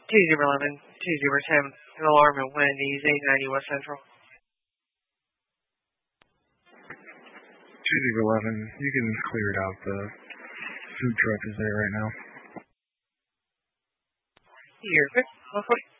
2-0-11, 2-0-10, an alarm at Wendy's, 890 West Central. 2-0-11, you can clear it out. The food truck is there right now. You're good.